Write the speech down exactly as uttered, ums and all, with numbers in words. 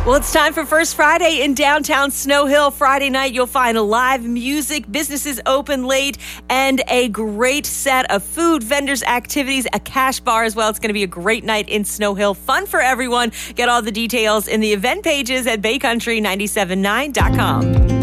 Well, it's time for First Friday in downtown Snow Hill. Friday night, you'll find live music, businesses open late, and a great set of food, vendors, activities, a cash bar as well. It's going to be a great night in Snow Hill. Fun for everyone. Get all the details in the event pages at bay country nine seven nine dot com.